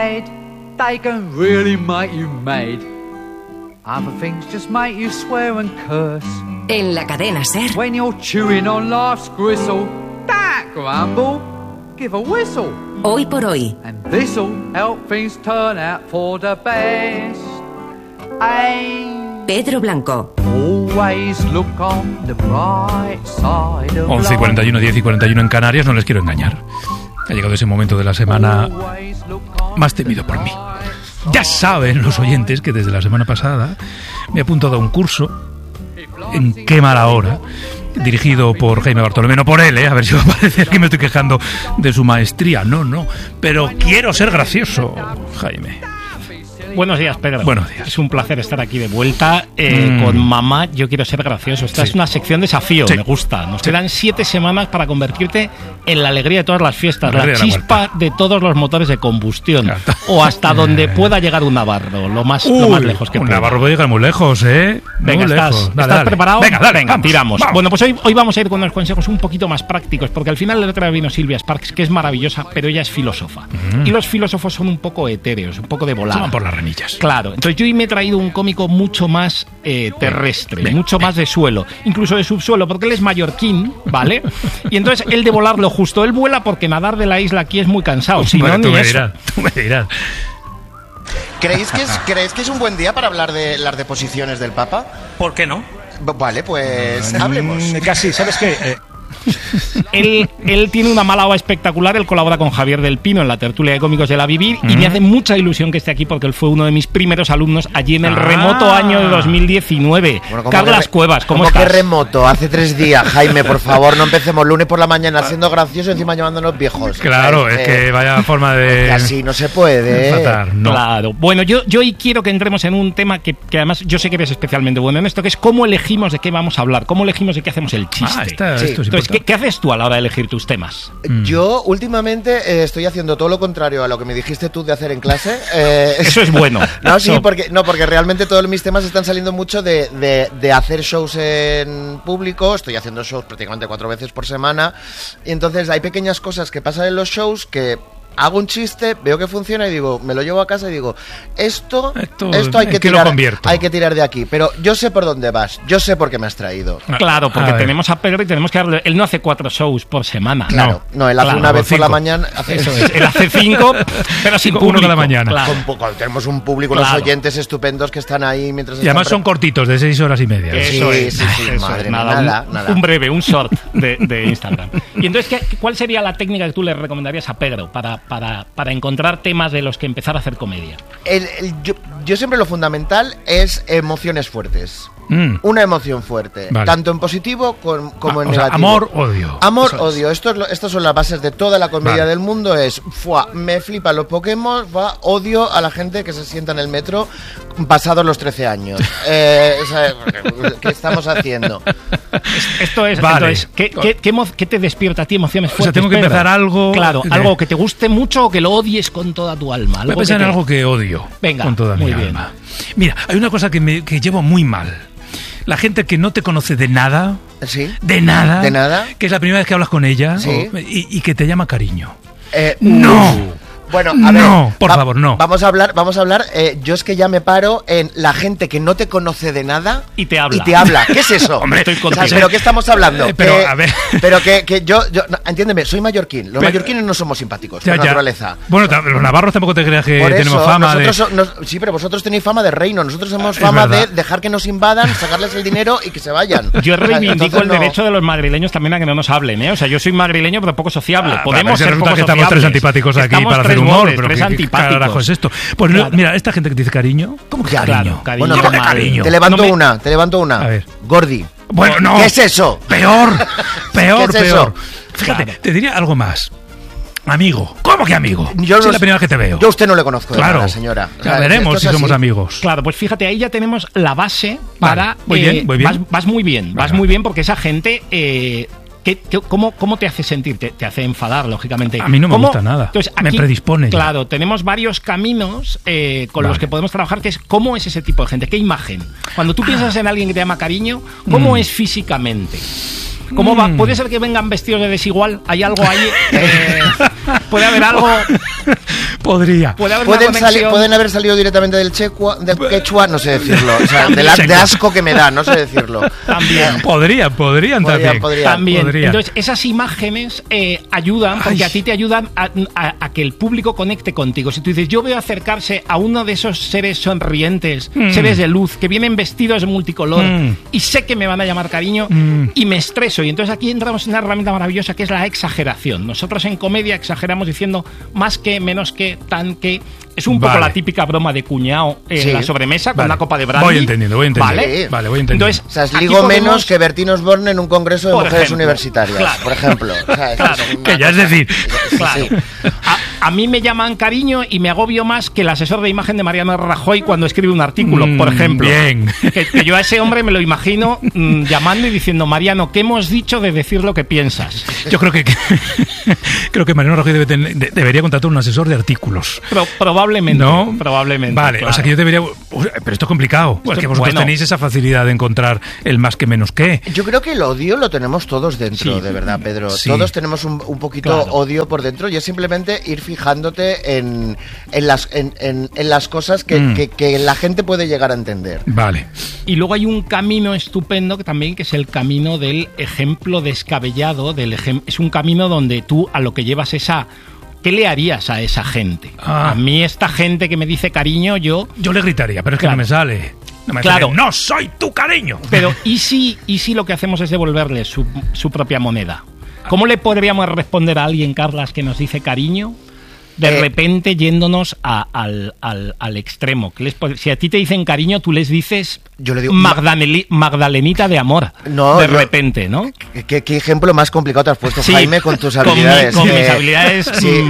paid. They can really make you mad. Other things just make you swear and curse. En la cadena SER. When you're chewing on life's gristle, don't grumble, give a whistle. Hoy por hoy. And this'll help things turn out for the best. Pedro Blanco. Always look on the bright side of 11:41, 10:41 en Canarias, no les quiero engañar. Ha llegado ese momento de la semana más temido por mí. Ya saben los oyentes que desde la semana pasada me he apuntado a un curso en Qué mala hora, dirigido por Jaime Bartolomé, no por él, a ver si va a parecer que me estoy quejando de su maestría, no, pero quiero ser gracioso, Jaime. Buenos días, Pedro. Buenos días. Es un placer estar aquí de vuelta con Mamá, yo quiero ser gracioso. Esta es una sección desafío, me gusta. Nos quedan 7 semanas para convertirte en la alegría de todas las fiestas, la chispa de todos los motores de combustión, o hasta donde pueda llegar un navarro, lo más lejos que pueda. Un navarro puede llegar muy lejos, Venga, ¿estás preparado? Venga, vamos, tiramos. Vamos. Bueno, pues hoy vamos a ir con unos consejos un poquito más prácticos, porque al final la otra vez vino Silvia Sparks, que es maravillosa, pero ella es filósofa. Y los filósofos son un poco etéreos, un poco de volada. Van por la remillas. Claro, entonces yo hoy me he traído un cómico mucho más terrestre, mucho más de suelo, incluso de subsuelo, porque él es mallorquín, ¿vale? Y entonces él de volar lo justo, él vuela porque nadar de la isla aquí es muy cansado, si no, tú ni me eso. dirás. ¿Creéis que es un buen día para hablar de las deposiciones del Papa? ¿Por qué no? Vale, pues hablemos. Casi, ¿sabes qué? Él tiene una mala hora espectacular. Él colabora con Javier del Pino en la tertulia de cómicos de La Vivir y me hace mucha ilusión que esté aquí porque él fue uno de mis primeros alumnos allí en el remoto año de 2019. Bueno, Carlas Cuevas, ¿cómo estás? ¿Qué remoto? Hace 3 días, Jaime, por favor, no empecemos lunes por la mañana siendo gracioso y encima llamándonos viejos. Claro, es que vaya forma de... Así no se puede. Tratar, no. Claro. Bueno, yo hoy quiero que entremos en un tema que además yo sé que eres especialmente bueno en esto, que es cómo elegimos de qué vamos a hablar, cómo elegimos de qué hacemos el chiste. Esto es Entonces, ¿qué haces tú a la hora de elegir tus temas? Yo últimamente estoy haciendo todo lo contrario a lo que me dijiste tú de hacer en clase. Eso es bueno. Porque realmente todos mis temas están saliendo mucho de hacer shows en público. Estoy haciendo shows prácticamente 4 veces por semana. Y entonces hay pequeñas cosas que pasan en los shows que... hago un chiste, veo que funciona y digo, me lo llevo a casa y digo, esto hay que tirar de aquí, pero yo sé por dónde vas, yo sé por qué me has traído. Claro, porque tenemos a Pedro y tenemos que darle, él no hace 4 shows por semana. Claro, no, él hace una vez 5 por la mañana. Eso es, él hace 5, pero sin público. 1 cada mañana. Claro. Tenemos un público, unos oyentes estupendos que están ahí mientras... Y además son cortitos, de 6 horas y media. Eso es, madre mía, nada. Un breve, un short de Instagram. Y entonces, ¿cuál sería la técnica que tú le recomendarías a Pedro para encontrar temas de los que empezar a hacer comedia? Yo siempre lo fundamental es emociones fuertes. Una emoción fuerte, vale. Tanto en positivo como en negativo. Amor, odio. Amor, odio. Estas son las bases de toda la comedia del mundo. Es, me flipan los Pokémon, odio a la gente que se sienta en el metro pasados los 13 años. ¿Qué estamos haciendo? Esto es, vale. Entonces, ¿qué te despierta a ti emociones fuertes? O sea, tengo que empezar algo... Claro, algo que te guste mucho o que lo odies con toda tu alma. Voy a pensar en algo que odio. Venga, con toda mi alma. Mira, hay una cosa que llevo muy mal. La gente que no te conoce de nada, ¿sí? de nada, que es la primera vez que hablas con ella, ¿sí? y que te llama cariño. ¡No! Bueno, a ver, por favor, no. Vamos a hablar. Yo es que ya me paro en la gente que no te conoce de nada y te habla. ¿Qué es eso? Hombre, estoy contigo. ¿Pero qué estamos hablando? A ver. Pero que yo no, entiéndeme, soy mallorquín. Los mallorquines no somos simpáticos, por naturaleza. Bueno, los navarros tampoco te creas que tenemos fama sí, pero vosotros tenéis fama de reino. Nosotros tenemos fama de dejar que nos invadan, sacarles el dinero y que se vayan. Yo reivindico el derecho de los madrileños también a que no nos hablen, ¿eh? O sea, yo soy madrileño, pero poco sociable. Podemos ser poco sociables. Estamos 3 antipáticos aquí para hacer humor, pero ¿qué carajo es esto? Pues claro. Mira, esta gente que dice cariño, ¿cómo que cariño? Bueno, cariño. Te levanto una. A ver. Gordi. Bueno, no. ¿Qué es eso? Peor. Eso? Fíjate, te diría algo más. Amigo. ¿Cómo que amigo? Yo es la primera vez que te veo. Yo a usted no le conozco, claro, señora. Ya veremos si somos amigos. Claro, pues fíjate, ahí ya tenemos la base para... Muy bien. Vas muy bien, porque esa gente... ¿Cómo te hace sentir? Te hace enfadar, lógicamente. A mí no me gusta nada. Entonces, aquí, me predispone. Claro, tenemos varios caminos con los que podemos trabajar, que es cómo es ese tipo de gente, qué imagen. Cuando tú piensas en alguien que te llama cariño, ¿cómo es físicamente? ¿Cómo va? ¿Puede ser que vengan vestidos de desigual? ¿Hay algo ahí? puede haber algo... Podría. Pueden haber salido directamente del quechua, no sé decirlo. O sea, de asco que me da, no sé decirlo. También. Podrían también. También. Entonces, esas imágenes ayudan, porque a ti te ayudan a que el público conecte contigo. Si tú dices, yo veo acercarse a uno de esos seres sonrientes, seres de luz, que vienen vestidos de multicolor, y sé que me van a llamar cariño, y me estreso. Y entonces aquí entramos en una herramienta maravillosa que es la exageración. Nosotros en comedia exageramos diciendo más que, menos que, tan que. Es un poco la típica broma de cuñado en la sobremesa con una copa de brandy. Voy entendiendo. Vale, voy entendiendo. Entonces, o sea, digo menos que Bertín Osborne en un congreso de mujeres universitarias, por ejemplo. O sea, que ya es decir. Claro. A mí me llaman cariño y me agobio más que el asesor de imagen de Mariano Rajoy cuando escribe un artículo, por ejemplo. Bien. Que yo a ese hombre me lo imagino llamando y diciendo, Mariano, ¿qué hemos dicho de decir lo que piensas? Yo creo que Mariano Rajoy debería contratar un asesor de artículos. Probablemente. ¿No? Probablemente. Vale, claro. O sea que yo debería... Pero esto es complicado. Porque vosotros tenéis esa facilidad de encontrar el más que menos que. Yo creo que el odio lo tenemos todos dentro, de verdad, Pedro. Sí. Todos tenemos un poquito odio por dentro y es simplemente ir fijándote en las cosas que la gente puede llegar a entender. Vale. Y luego hay un camino estupendo que es el camino del ejemplo descabellado. Es un camino donde tú a lo que llevas ¿qué le harías a esa gente? A mí esta gente que me dice cariño, yo le gritaría, pero es que no me sale. No soy tu cariño. Pero ¿y si lo que hacemos es devolverle su propia moneda? ¿Cómo le podríamos responder a alguien, Carlas, que nos dice cariño? De repente yéndonos al extremo. Si a ti te dicen cariño, tú les dices yo le digo, Magdalenita de amor. Repente, ¿no? ¿Qué ejemplo más complicado te has puesto, Jaime, con tus habilidades? Con mis habilidades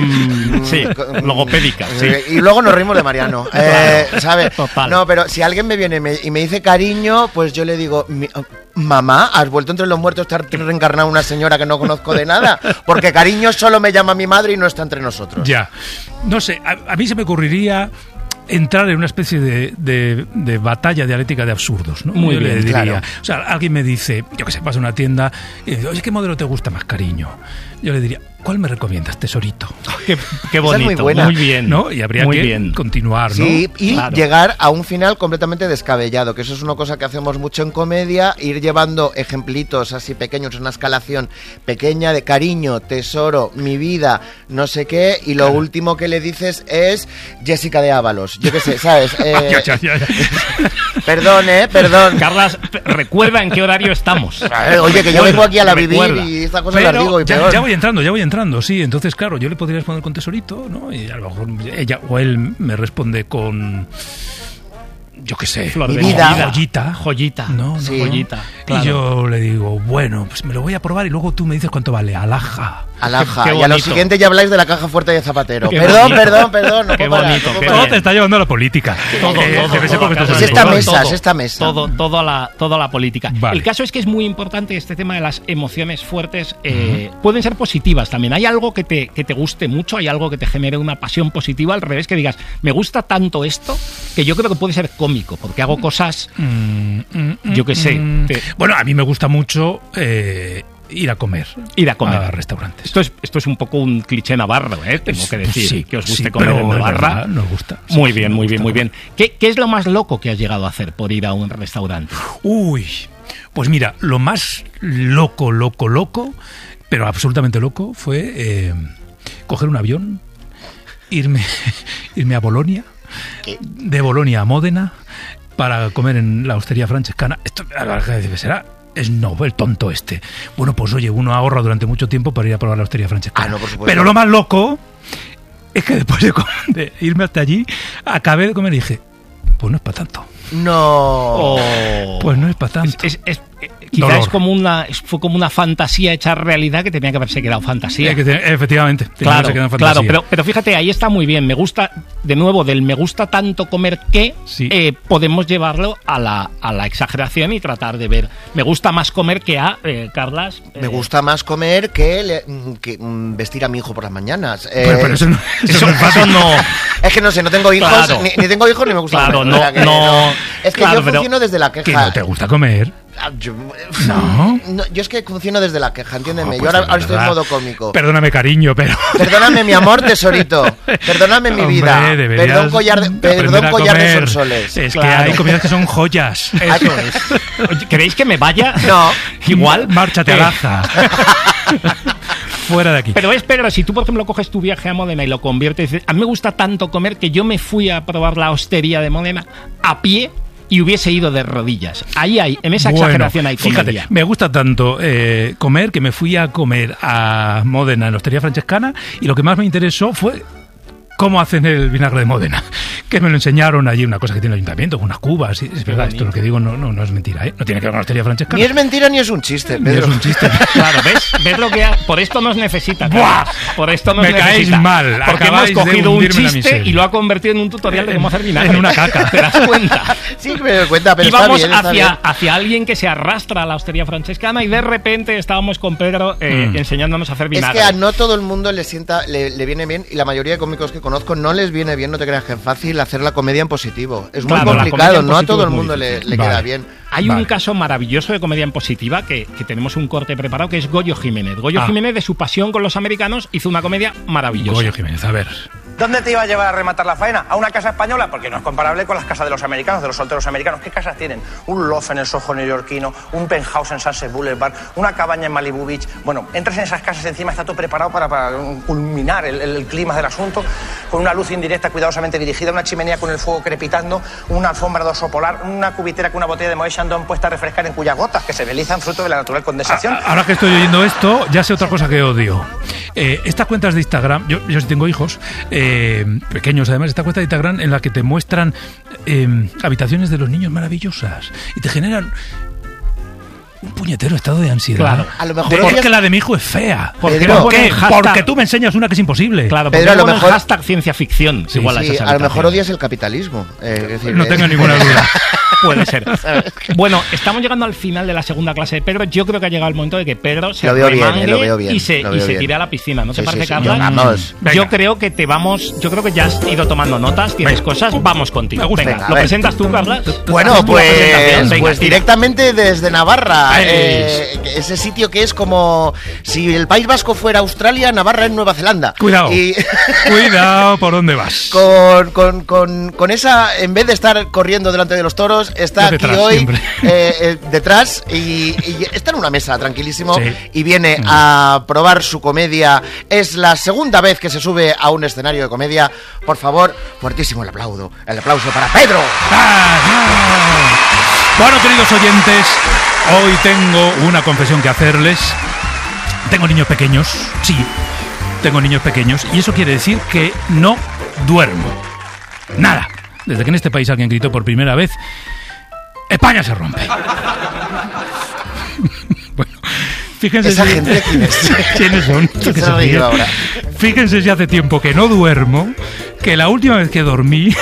logopédicas. Sí. Y luego nos rimos de Mariano. ¿Sabes? Total. No, pero si alguien me viene y me dice cariño, pues yo le digo... Mamá, ¿has vuelto entre los muertos? ¿Te has reencarnado una señora que no conozco de nada? Porque cariño solo me llama mi madre y no está entre nosotros. Ya. No sé, a mí se me ocurriría entrar en una especie de batalla dialéctica de absurdos, ¿no? Muy bien, diría. claro. O sea, alguien me dice, yo que sé, vas a una tienda y dice, oye, ¿qué modelo te gusta más, cariño? Yo le diría, ¿cuál me recomiendas, tesorito? Qué bonito, es muy buena. Muy bien. ¿No? Y habría que continuar, ¿no? Sí, y llegar a un final completamente descabellado, que eso es una cosa que hacemos mucho en comedia, ir llevando ejemplitos así pequeños, una escalación pequeña de cariño, tesoro, mi vida, no sé qué, y lo último que le dices es Jessica de Ábalos. Yo qué sé, ¿sabes? Perdón. Carlas, recuerda en qué horario estamos. Oye, que yo vengo aquí a la vivir y esta cosa la digo y peor. Ya voy entrando, sí. Entonces, claro, yo le podría responder con tesorito, ¿no? Y a lo mejor ella o él me responde con... Yo qué sé, mi vida. Joyita. No, sí. Joyita. Claro. Y yo le digo, bueno, pues me lo voy a probar y luego tú me dices cuánto vale. Alhaja. Y a lo siguiente ya habláis de la caja fuerte de Zapatero. Qué perdón. No qué bonito. Todo te está llevando a la política. Esta mesa. Toda la política. Vale. El caso es que es muy importante este tema de las emociones fuertes. Pueden ser positivas también. Hay algo que te guste mucho, hay algo que te genere una pasión positiva, al revés, que digas, me gusta tanto esto, que yo creo que puede ser cómico, porque hago cosas, yo qué sé. Bueno, a mí me gusta mucho... Ir a comer a restaurantes. Esto es un poco un cliché navarro, tengo que decir, sí, que os guste comer en Navarra. Nos gusta. Muy bien. ¿Qué es lo más loco que has llegado a hacer por ir a un restaurante? Uy, pues mira, lo más loco, pero absolutamente loco, fue coger un avión, irme a Bolonia, de Bolonia a Módena, para comer en la hostería francescana. Esto será... Es el tonto este. Bueno, pues oye, uno ahorra durante mucho tiempo para ir a probar la hostería francescana. No, por supuesto. Pero lo más loco es que después de irme hasta allí, acabé de comer y dije, pues no es para tanto. No. Pues no es para tanto. Quizás fue como una fantasía hecha realidad que tenía que haberse quedado fantasía. Efectivamente. Claro, pero fíjate, ahí está muy bien. Me gusta, de nuevo, me gusta tanto comer que podemos llevarlo a la exageración y tratar de ver. Me gusta más comer que Carlas. Me gusta más comer que vestir a mi hijo por las mañanas. Pero eso no es que no sé, no tengo hijos, ni tengo hijos ni me gusta comer. No. Es que yo funciono desde la queja. ¿Que no te gusta comer? No. Yo es que funciono desde la queja, entiéndeme. Pues yo ahora estoy en modo cómico. Perdóname, cariño, pero... Perdóname, mi amor, tesorito. Perdóname, mi vida. Perdón, collar de sonsoles. Es que hay comidas que son joyas. Eso es. Oye, ¿queréis que me vaya? No. Igual, márchate a Laza. Fuera de aquí. Pero Pedro, si tú, por ejemplo, coges tu viaje a Módena y lo conviertes, dices, a mí me gusta tanto comer que yo me fui a probar la hostería de Módena a pie y hubiese ido de rodillas. Ahí hay, en esa exageración hay comedia. Fíjate, me gusta tanto comer que me fui a comer a Módena en la Hostería Francescana y lo que más me interesó fue cómo hacen el vinagre de Módena, que me lo enseñaron allí, una cosa que tiene el ayuntamiento, con unas cubas, y es verdad, esto lo que digo no es mentira, ¿eh? No tiene que ver con la Hostería Francescana. Ni es mentira ni es un chiste, Pedro. Ni es un chiste. Claro, ¿ves lo que por esto nos necesita? ¡Buah! Por esto nos me necesita. caéis mal. Porque hemos cogido un chiste y lo ha convertido en un tutorial de cómo hacer vinagre. En una caca. ¿Te das cuenta? Sí, me doy cuenta, pero íbamos está bien. hacia alguien que se arrastra a la Hostería Francescana y de repente estábamos con Pedro enseñándonos a hacer vinagre. Es que a no todo el mundo le viene bien, y la mayoría de cómicos que conozco no les viene bien, no te creas que es fácil hacer la comedia en positivo. Es muy complicado, no a todo el mundo le queda bien. Hay un caso maravilloso de comedia en positiva que tenemos un corte preparado, que es Goyo Jiménez. Goyo Jiménez, de su pasión con los americanos, hizo una comedia maravillosa. Goyo Jiménez, a ver. ¿Dónde te iba a llevar a rematar la faena? ¿A una casa española? Porque no es comparable con las casas de los americanos, de los solteros americanos. ¿Qué casas tienen? Un loft en el Soho neoyorquino, un penthouse en Sunset Boulevard, una cabaña en Malibu Beach. Bueno, entras en esas casas, encima está todo preparado para culminar el clima del asunto, con una luz indirecta cuidadosamente dirigida, una chimenea con el fuego crepitando, una alfombra de oso polar, una cubitera con una botella de Moët Chandon puesta a refrescar en cuyas gotas que se deslizan fruto de la natural condensación. Ahora que estoy oyendo esto, ya sé otra cosa que odio. Estas cuentas de Instagram, yo sí tengo hijos, pequeños además, esta cuenta de Instagram en la que te muestran habitaciones de los niños maravillosas y te generan un puñetero estado de ansiedad. Claro. A lo mejor porque la de mi hijo es fea. ¿Por qué? Porque tú me enseñas una que es imposible. Claro, Pedro, a lo mejor hashtag ciencia ficción. Sí, igual sí, a lo mejor odias el capitalismo. No tengo ninguna duda. Puede ser. Bueno, estamos llegando al final de la segunda clase de Pedro. Yo creo que ha llegado el momento de que Pedro se remangue y se tire a la piscina. ¿No te parece, Carla? Yo creo que yo creo que ya has ido tomando notas, tienes cosas, vamos contigo. Me gusta. Venga, ¿lo presentas tú, Carla? Bueno, pues directamente desde Navarra. Ese sitio que es como si el País Vasco fuera Australia, Navarra es Nueva Zelanda. Cuidado. Cuidado por dónde vas. Con esa, en vez de estar corriendo delante de los toros, está aquí hoy detrás y está en una mesa tranquilísimo y viene a probar su comedia. Es la segunda vez que se sube a un escenario de comedia. Por favor, fuertísimo el aplauso para Pedro. Bueno, queridos oyentes, hoy tengo una confesión que hacerles. Tengo niños pequeños, sí, tengo niños pequeños, y eso quiere decir que no duermo. Nada. Desde que en este país alguien gritó por primera vez, España se rompe. Bueno, fíjense ¿Esa gente quiénes son. Ahora. Fíjense si hace tiempo que no duermo, que la última vez que dormí...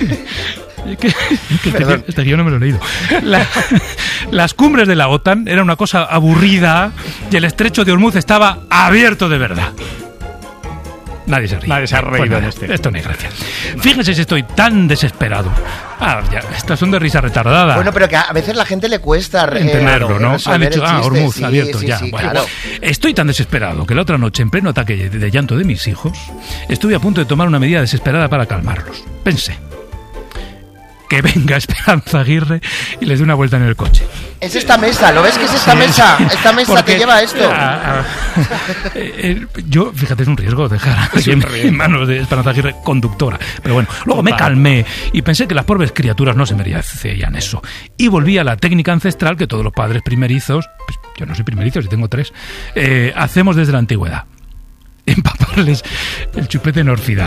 este guión no me lo he leído. Las cumbres de la OTAN era una cosa aburrida y el estrecho de Ormuz estaba abierto de verdad. Nadie se ríe. Nadie se ha reído en este. Esto no hay gracia. Fíjense si estoy tan desesperado. Estas son de risa retardada. Bueno, pero que a veces la gente le cuesta entenderlo, ¿no? Han dicho, Ormuz abierto ya. Sí, bueno, claro. Estoy tan desesperado que la otra noche, en pleno ataque de llanto de mis hijos, estuve a punto de tomar una medida desesperada para calmarlos. Pensé, que venga Esperanza Aguirre y les dé una vuelta en el coche. Es esta mesa, ¿lo ves que es esta mesa? Esta mesa te lleva a esto. Yo, fíjate, es un riesgo dejar en manos de Esperanza Aguirre conductora. Pero bueno, luego me calmé y pensé que las pobres criaturas no se merecían eso. Y volví a la técnica ancestral que todos los padres primerizos, pues yo no soy primerizo, si tengo 3, hacemos desde la antigüedad. Empaparles el chupete en Orfidal.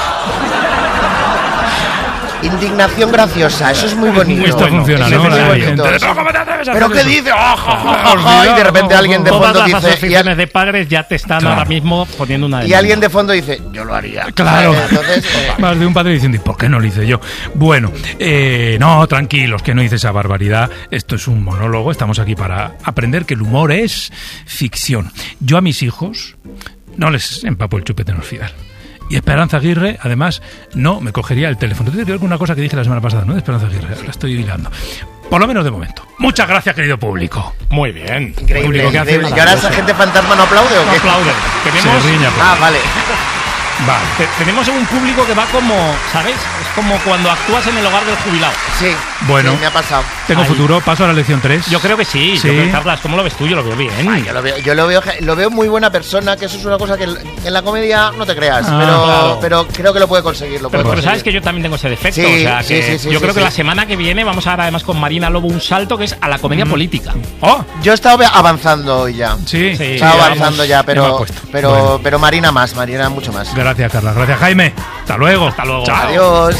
Indignación graciosa, eso es muy bonito. Esto funciona, ¿no? ¿Pero qué dice? Y de repente alguien de fondo dice... Todas las asociaciones de padres ya te están ahora mismo poniendo una demanda. Y alguien de fondo dice, yo lo haría. Claro. Entonces, más de un padre diciendo, ¿y por qué no lo hice yo? Bueno, no, tranquilos, que no hice esa barbaridad. Esto es un monólogo, estamos aquí para aprender que el humor es ficción. Yo a mis hijos no les empapo el chupete en Orfidal. Y Esperanza Aguirre, además, no me cogería el teléfono. Tiene que ver con una cosa que dije la semana pasada, ¿no? De Esperanza Aguirre, la estoy hilando. Por lo menos de momento. Muchas gracias, querido público. Muy bien. Increíble, Público que hace increíble. ¿Y ahora esa gente fantasma no aplaude o No qué? aplauden. Tenemos, Se riña, Ah, vale. Vale. tenemos un público que va como, ¿sabes? Es como cuando actúas en el hogar del jubilado. Sí, Bueno. sí, me ha pasado. Tengo Ahí. futuro. Paso a la lección 3. Yo creo que sí. Sí. Yo creo, Carlas, ¿cómo lo ves tú? Yo lo veo bien. Ay, yo lo veo muy buena persona, que eso es una cosa que en la comedia no te creas, Ah, claro. pero creo que lo puede conseguir. Pero sabes que yo también tengo ese defecto. Sí, o sea, sí, que sí, sí, yo sí, creo que sí. la semana que viene vamos a dar además con Marina Lobo un salto que es a la comedia política. ¡Oh! Yo he estado avanzando hoy ya. Sí. Sí. Estaba vamos, avanzando ya, ya me ha pero, puesto. Bueno. pero Marina mucho más. Gracias, Carla. Gracias, Jaime. Hasta luego. Hasta luego. Chao. Adiós.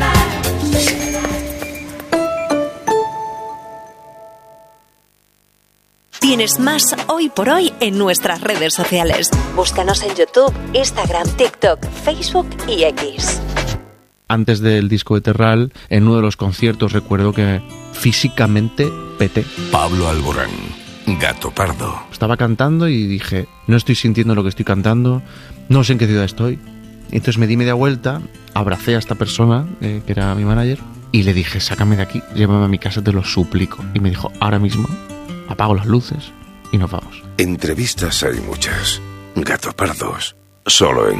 Tienes más Hoy por Hoy en nuestras redes sociales. Búscanos en YouTube, Instagram, TikTok, Facebook y X. Antes del disco de Terral, en uno de los conciertos recuerdo que físicamente peté. Pablo Alborán, Gato Pardo. Estaba cantando y dije, no estoy sintiendo lo que estoy cantando, no sé en qué ciudad estoy. Entonces me di media vuelta, abracé a esta persona, que era mi manager, y le dije, sácame de aquí, llévame a mi casa, te lo suplico. Y me dijo, ahora mismo apago las luces y nos vamos. Entrevistas hay muchas. Gato Pardos, solo en